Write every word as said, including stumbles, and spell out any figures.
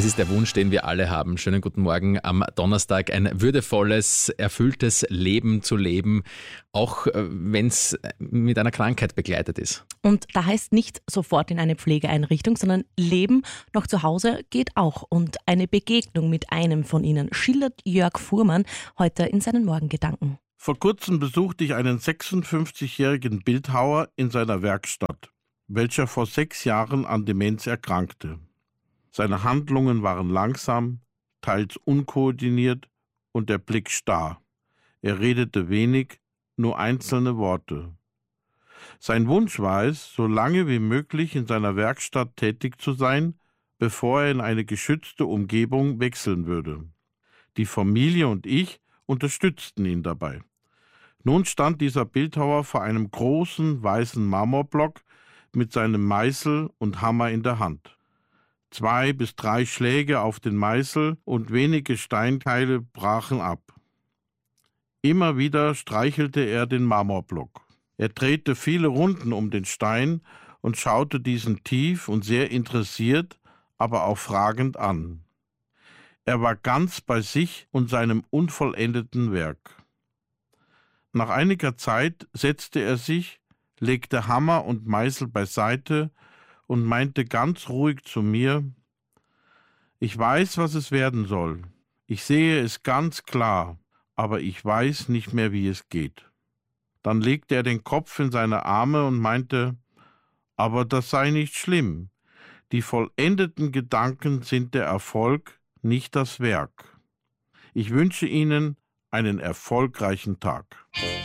ist der Wunsch, den wir alle haben. Schönen guten Morgen am Donnerstag. Ein würdevolles, erfülltes Leben zu leben, auch wenn es mit einer Krankheit begleitet ist. Und da heißt nicht sofort in eine Pflegeeinrichtung, sondern Leben noch zu Hause geht auch. Und eine Begegnung mit einem von ihnen schildert Jörg Fuhrmann heute in seinen Morgengedanken. Vor kurzem besuchte ich einen sechsundfünfzigjährigen Bildhauer in seiner Werkstatt, welcher vor sechs Jahren an Demenz erkrankte. Seine Handlungen waren langsam, teils unkoordiniert und der Blick starr. Er redete wenig, nur einzelne Worte. Sein Wunsch war es, so lange wie möglich in seiner Werkstatt tätig zu sein, bevor er in eine geschützte Umgebung wechseln würde. Die Familie und ich unterstützten ihn dabei. Nun stand dieser Bildhauer vor einem großen weißen Marmorblock mit seinem Meißel und Hammer in der Hand. Zwei bis drei Schläge auf den Meißel und wenige Steinteile brachen ab. Immer wieder streichelte er den Marmorblock. Er drehte viele Runden um den Stein und schaute diesen tief und sehr interessiert, aber auch fragend an. Er war ganz bei sich und seinem unvollendeten Werk. Nach einiger Zeit setzte er sich, legte Hammer und Meißel beiseite und meinte ganz ruhig zu mir: Ich weiß, was es werden soll. Ich sehe es ganz klar, aber ich weiß nicht mehr, wie es geht. Dann legte er den Kopf in seine Arme und meinte: Aber das sei nicht schlimm. Die vollendeten Gedanken sind der Erfolg, nicht das Werk. Ich wünsche Ihnen einen erfolgreichen Tag.